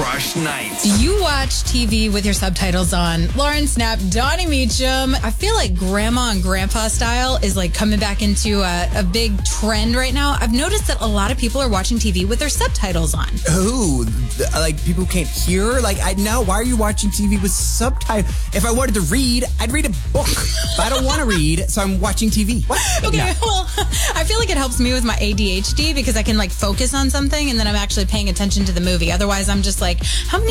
Crush Night. You watch TV with your subtitles on. Lauren Snap, Donnie Meacham. I feel like grandma and grandpa style is like coming back into a big trend right now. I've noticed that a lot of people are watching TV with their subtitles on. Who? Like people can't hear? No, why are you watching TV with subtitles? If I wanted to read, I'd read a book. But I don't want to read, so I'm watching TV. What? Okay, No. well, I feel like it helps me with my ADHD because I can like focus on something and then I'm actually paying attention to the movie. Otherwise, I'm just like, how many